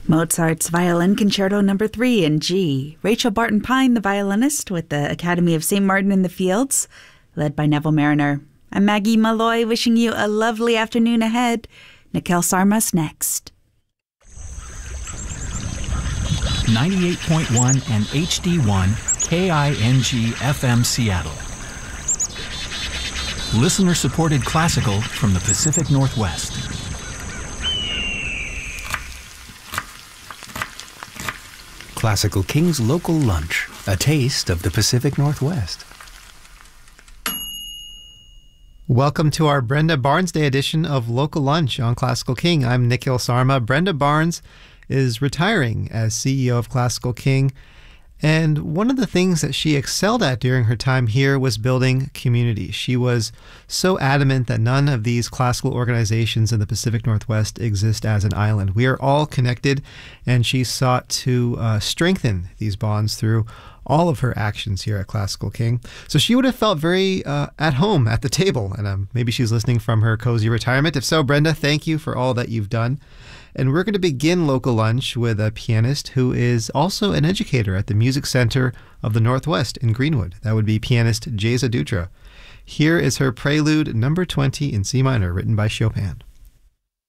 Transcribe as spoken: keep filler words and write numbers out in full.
Mozart's Violin Concerto Number three in G. Rachel Barton Pine, the violinist with the Academy of Saint Martin in the Fields, led by Neville Mariner. I'm Maggie Malloy, wishing you a lovely afternoon ahead. Nikhil Sarma's next. ninety-eight point one and H D one K I N G F M Seattle. Listener-supported classical from the Pacific Northwest. Classical King's Local Lunch, a taste of the Pacific Northwest. Welcome to our Brenda Barnes Day edition of Local Lunch on Classical King. I'm Nikhil Sarma. Brenda Barnes is retiring as C E O of Classical King. And one of the things that she excelled at during her time here was building community. She was so adamant that none of these classical organizations in the Pacific Northwest exist as an island. We are all connected, and she sought to uh, strengthen these bonds through all of her actions here at Classical King. So she would have felt very uh, at home at the table, and um, maybe she's listening from her cozy retirement. If so, Brenda, thank you for all that you've done. And we're going to begin Local Lunch with a pianist who is also an educator at the Music Center of the Northwest in Greenwood. That would be pianist Jayza Dutra. Here is her Prelude Number twenty in C minor, written by Chopin.